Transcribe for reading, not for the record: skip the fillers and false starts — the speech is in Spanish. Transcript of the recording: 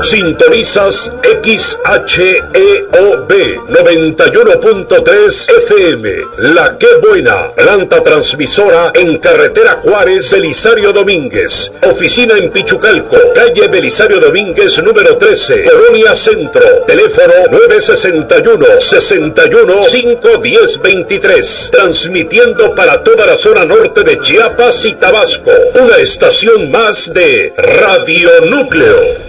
Sintonizas XHEOB 91.3 FM. La Qué Buena, planta transmisora en carretera Juárez, Belisario Domínguez. Oficina en Pichucalco, calle Belisario Domínguez número 13, Colonia Centro. Teléfono 961-61-510-23. Transmitiendo para toda la zona norte de Chiapas y Tabasco. Una estación más de Radio Núcleo.